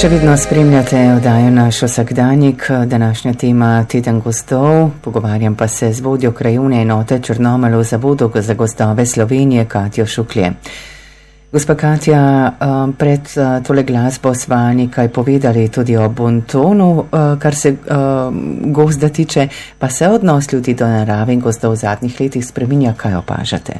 Še vedno spremljate oddajo Naš vsakdanjik, današnja tema Teden gozdov. Pogovarjam pa se z vodjo krajevne enote Črnomelj v Zavodu za gozdove Slovenije, Katjo Šuklje. Gospa Katja, pred tole glasbo sva nekaj povedali tudi o bontonu, kar se gozda tiče, pa se odnos ljudi do narave in gozdov v zadnjih letih spreminja, kaj opažate?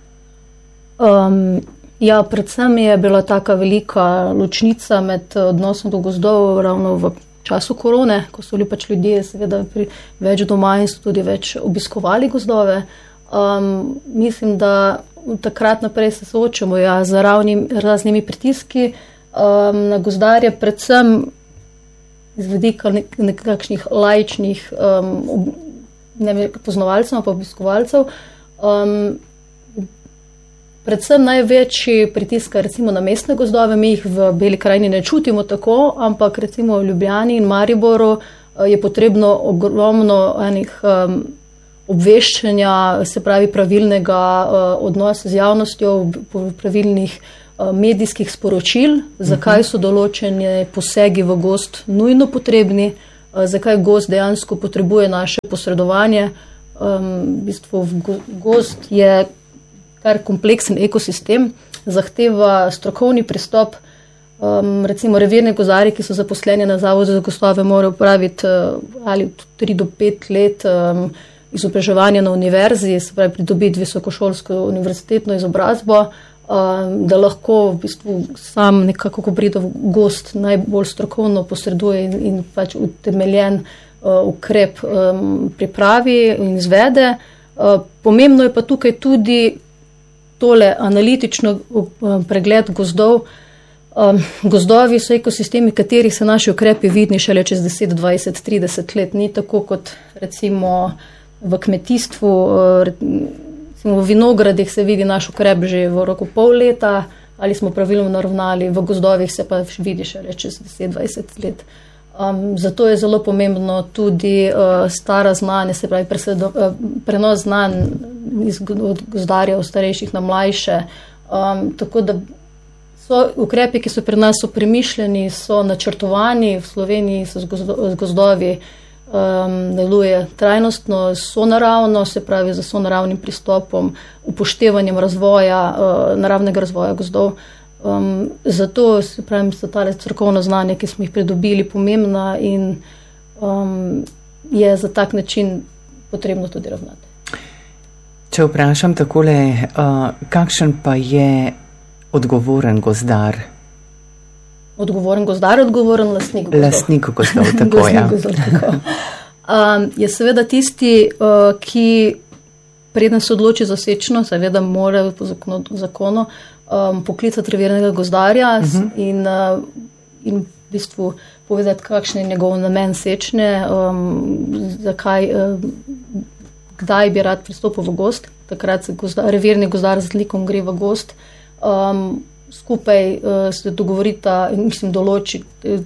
Ja, predvsem je bila taka velika ločnica med odnosom do gozdov ravno v času korone, ko so bili pač ljudje seveda več doma in so tudi več obiskovali gozdove. Mislim, da takrat naprej se soočamo z raznimi pritiski na gozdarje, predvsem iz vidika nekakšnih laičnih poznavalcev pa obiskovalcev. Predvsem največji pritiska recimo na mestne gozdove, mi jih v Beli krajini ne čutimo tako, ampak recimo v Ljubljani in Mariboru je potrebno ogromno enih obveščanja, se pravi pravilnega odnosa z javnostjo, pravilnih medijskih sporočil, zakaj so določeni posegi v gozd nujno potrebni, zakaj gozd dejansko potrebuje naše posredovanje. V bistvu gozd je kar kompleksen ekosistem, zahteva strokovni pristop. Recimo revirni gozdarji, ki so zaposleni na Zavodu za gozdove, morajo opraviti ali 3 do 5 let izobraževanja na univerzi, se pravi pridobiti visokošolsko univerzitetno izobrazbo, da lahko v bistvu sam nekako, ko pride v gozd, najbolj strokovno posreduje in pač utemeljen ukrep pripravi in izvede. Pomembno je pa tukaj tudi tole analitično pregled gozdov. Gozdovi so ekosistemi, katerih se naši ukrepi vidni šele čez 10, 20, 30 let. Ni tako kot recimo v kmetijstvu, recimo v vinogradih se vidi naš ukrep že v roku pol leta, ali smo pravilno naravnali, v gozdovih se pa vidi šele čez 10, 20 let. Zato je zelo pomembno tudi stara znanja, se pravi prenos znanj od gozdarjev starejših na mlajše. Tako da so ukrepi, ki so pri nas so premišljeni, so načrtovani, v Sloveniji se z gozdovi deluje trajnostno, sonaravno, se pravi za sonaravnim pristopom, upoštevanjem naravnega razvoja gozdov. Zato se pravim, so tale strokovno znanje, ki smo jih pridobili, pomembna in je za tak način potrebno tudi ravnati. Če vprašam takole, kakšen pa je odgovoren gozdar? Odgovoren gozdar, odgovoren lastnik gozdov. Lastnik gozdov, tako ja. Je seveda tisti, ki preden se odloči za sečno, seveda mora po zakonu poklicati revirnega gozdarja in v bistvu povedati, kakšen je njegov namen sečne, kdaj bi rad pristopil v gozd. Takrat se revirni gozdar z likom gre v gozd. Skupaj se dogovorita in določi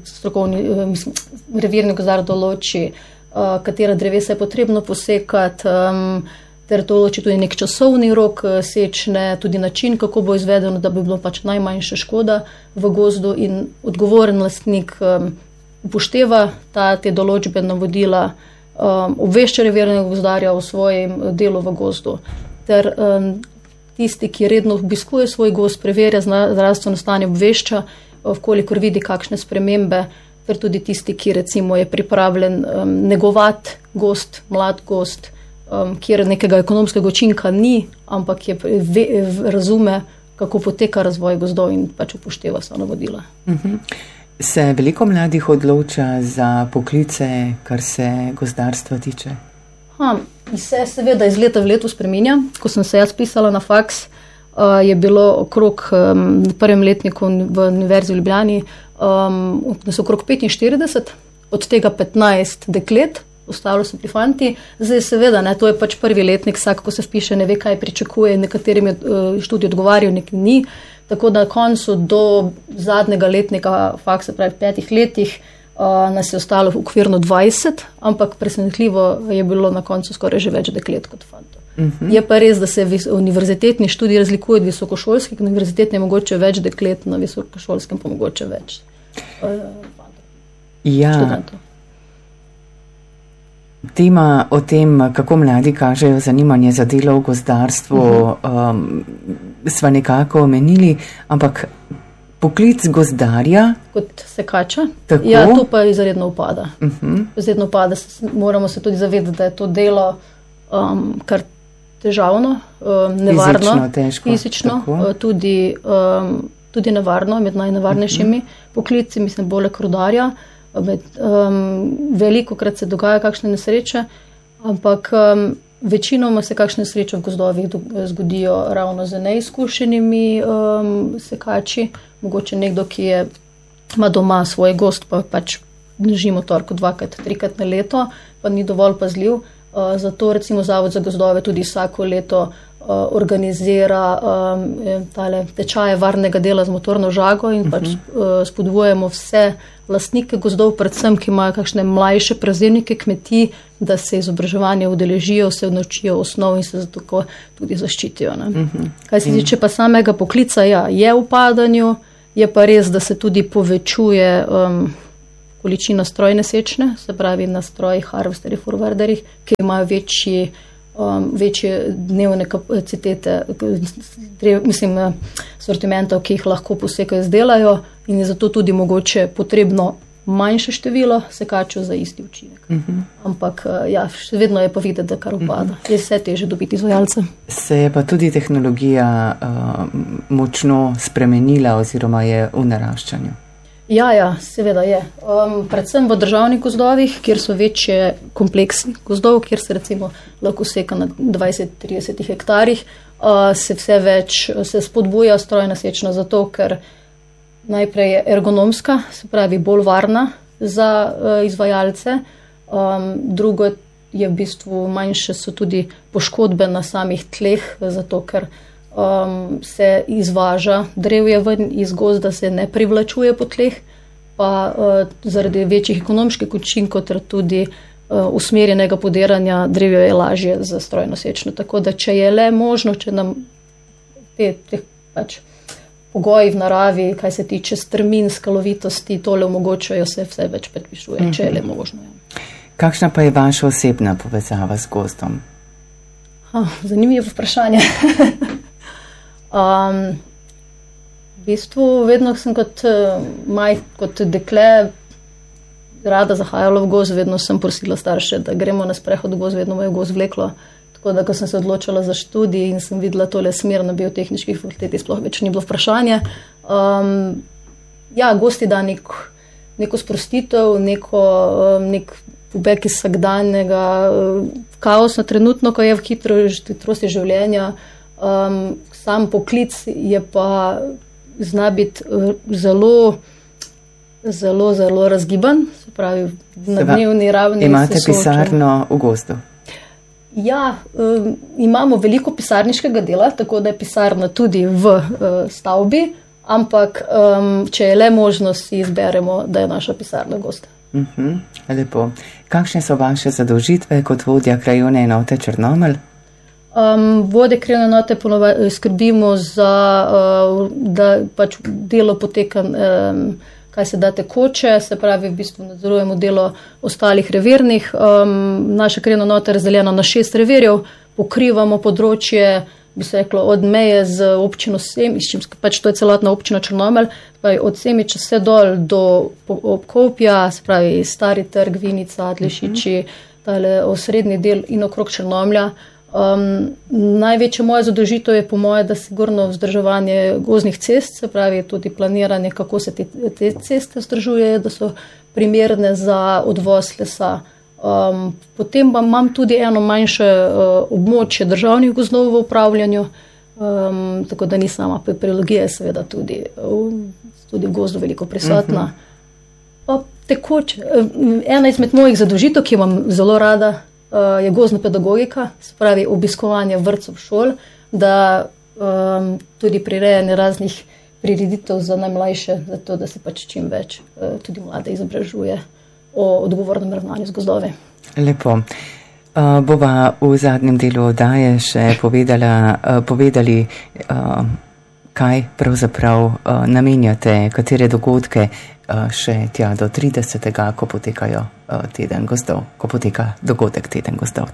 revirni gozdar določi, katera drevesa je potrebno posekati, ter določi tudi nek časovni rok sečne, tudi način, kako bo izvedeno, da bi bilo pač najmanjša škoda v gozdu, in odgovoren lastnik upošteva te določbe, navodila, obvešča revirnega gozdarja o svojem delu v gozdu, ter tisti, ki redno obiskuje svoj gozd, preverja zdravstveno stanje, obvešča, vkolikor vidi kakšne spremembe, ter tudi tisti, ki recimo je pripravljen negovati gozd, mlad gozd, kjer nekega ekonomskega učinka ni, ampak razume, kako poteka razvoj gozdov in pač upošteva vsa navodila. Se veliko mladih odloča za poklice, kar se gozdarstva tiče? Se seveda iz leta v leto spreminja. Ko sem se jaz pisala na faks, je bilo okrog v prvem letniku v Univerzi v Ljubljani okrog 45, od tega 15 deklet, ostalo so pri fanti. Zdaj seveda, to je pač prvi letnik, vsak, ko se vpiše, ne ve, kaj pričakuje, nekaterim je študij odgovarjal, nekaj ni. Tako da na koncu do zadnjega letnika faksa, pravi 5 letih, nas je ostalo okvirno 20, ampak presenetljivo je bilo na koncu skoraj že več deklet kot fantov. Je pa res, da se univerzitetni študij razlikuje od visokošolskih, univerzitetni je mogoče več deklet, na visokošolskem pa mogoče več. študentov. Tema o tem, kako mladi kažejo zanimanje za delo v gozdarstvu, sva nekako omenili, ampak poklic gozdarja kot sekača, tako? Ja, to pa izredno upada. Izredno upada. Moramo se tudi zavedati, da je to delo kar težavno, nevarno, fizično tudi nevarno, med najnevarnejšimi poklici, mislim, poleg rudarja. Velikokrat se dogaja kakšne nesreče, ampak večinoma se kakšne nesreče v gozdovih zgodijo ravno z neizkušenimi sekači. Mogoče nekdo, ki ima doma svoj gozd, pa pač drži motorko 2-krat, 3-krat na leto, pa ni dovolj pazljiv. Zato recimo Zavod za gozdove tudi vsako leto organizira tečaje varnega dela z motorno žago in pač spodbujamo vse lastnike gozdov, predvsem, ki imajo kakšne mlajše prevzemnike kmetij, da se izobraževanja udeležijo, se naučijo osnov in se zato tudi zaščitijo. Kaj se tiče pa samega poklica, ja, je v padanju, je pa res, da se tudi povečuje količina strojne sečne, se pravi na strojih, harvesterjih, forwarderjih, ki imajo večje dnevne kapacitete, sortimentov, ki jih lahko posekajo, izdelajo in je zato tudi mogoče potrebno manjše število sekačev za isti učinek. Ampak ja, še vedno je pa videti, da kar upada. Je vse teže dobiti izvajalce. Se je pa tudi tehnologija močno spremenila oziroma je v naraščanju? Ja, seveda je. Predvsem v državnih gozdovih, kjer so večje kompleksi gozdov, kjer se recimo lahko seka na 20-30 hektarjih, se vse več se spodbuja strojna sečna zato, ker najprej je ergonomska, se pravi bolj varna za izvajalce. Drugo je v bistvu manjše so tudi poškodbe na samih tleh, zato ker se izvaža drevje ven iz gozda, se ne privlačuje po tleh, pa zaradi večjih ekonomskih učinkov ter tudi usmerjenega podiranja drevja je lažje za strojno sečno. Tako da, če je le možno, če nam te pač pogoji v naravi, kaj se tiče strmin, skalovitosti, tole omogočajo, se vse več predpišuje, če je le možno. Kakšna pa je vaša osebna povezava z gozdom? Zanimivo vprašanje. V bistvu vedno sem kot dekle rada zahajala v gozd, vedno sem prosila starše, da gremo na sprehod v gozd, vedno me je gozd vleklo. Tako da, ko sem se odločila za študij in sem videla tole smer na biotehniški fakulteti, sploh več ni bilo vprašanje. Ja, gozd ti da neko sprostitev, nek pobeg iz vsakdanjega kaosa trenutno, ko je v hitrosti življenja. Sam poklic je pa zna biti zelo razgiban, se pravi na dnevni ravni. Imate pisarno v gozdu? Ja, imamo veliko pisarniškega dela, tako da je pisarna tudi v stavbi, ampak če je le možnost, si izberemo, da je naša pisarna gozd. Lepo. Kakšne so vaše zadolžitve kot vodja krajevne enote Črnomelj? Vodje krajevne enote skrbimo za, da pač delo poteka, kaj se da tekoče, se pravi, v bistvu nadzorujemo delo ostalih revirnih. Naša krajevna enota je razdeljena na 6 revirjev, pokrivamo področje, bi se reklo, od meje z občino Semič, pač to je celotna občina Črnomelj, od Semiča vse dol do Obkopja, se pravi Stari trg, Vinica, Adlešiči, tale osrednji del in okrog Črnomlja. Največja moja zadolžitev je po moje, da sigurno vzdrževanje gozdnih cest, se pravi tudi planiranje, kako se te ceste vzdržujejo, da so primerne za odvoz lesa. Potem pa imam tudi eno manjše območje državnih gozdov v upravljanju, tako da ni sama papirologija, seveda tudi v gozdu veliko prisotna. Pa tekoče. Ena izmed mojih zadolžitev, ki imam zelo rada, je gozdna pedagogika, se pravi obiskovanje vrtcev, šol, da tudi prirejanje raznih prireditev za najmlajše, zato da se pač čim več tudi mlade izobražuje o odgovornem ravnanju z gozdovi. Lepo. Bova v zadnjem delu oddaje še povedali, kaj pravzaprav namenjate, katere dogodke še tja do 30. ko poteka Teden gozdov.